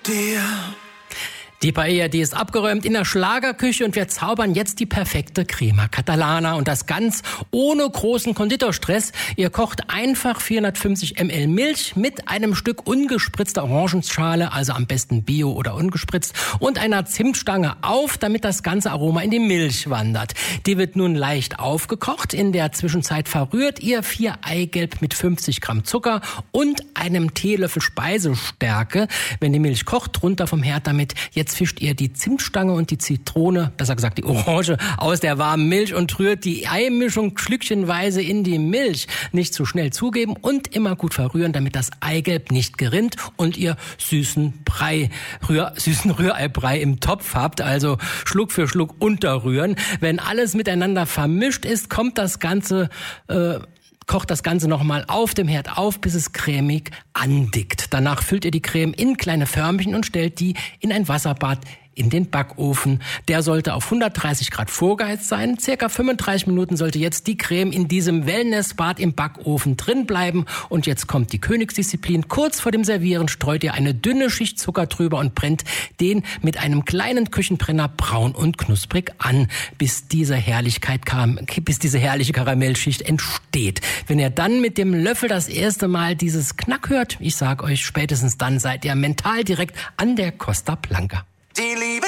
dir. Die Paella, die ist abgeräumt in der Schlagerküche und wir zaubern jetzt die perfekte Crema Catalana und das ganz ohne großen Konditorstress. Ihr kocht einfach 450 ml Milch mit einem Stück ungespritzter Orangenschale, also am besten bio oder ungespritzt, und einer Zimtstange auf, damit das ganze Aroma in die Milch wandert. Die wird nun leicht aufgekocht. In der Zwischenzeit verrührt ihr 4 Eigelb mit 50 Gramm Zucker und einem Teelöffel Speisestärke. Wenn die Milch kocht, runter vom Herd damit. Jetzt fischt ihr die Zimtstange und die Zitrone, besser gesagt die Orange, aus der warmen Milch und rührt die Eimischung schlückchenweise in die Milch. Nicht zu schnell zugeben und immer gut verrühren, damit das Eigelb nicht gerinnt und ihr süßen Rührei-Brei im Topf habt. Also Schluck für Schluck unterrühren. Wenn alles miteinander vermischt ist, kocht das Ganze nochmal auf dem Herd auf, bis es cremig andickt. Danach füllt ihr die Creme in kleine Förmchen und stellt die in ein Wasserbad in den Backofen. Der sollte auf 130 Grad vorgeheizt sein. Circa 35 Minuten sollte jetzt die Creme in diesem Wellnessbad im Backofen drin bleiben. Und jetzt kommt die Königsdisziplin. Kurz vor dem Servieren streut ihr eine dünne Schicht Zucker drüber und brennt den mit einem kleinen Küchenbrenner braun und knusprig an, bis diese herrliche Karamellschicht entsteht. Wenn ihr dann mit dem Löffel das erste Mal dieses Knack hört, ich sag euch, spätestens dann seid ihr mental direkt an der Costa Blanca. Die Liebe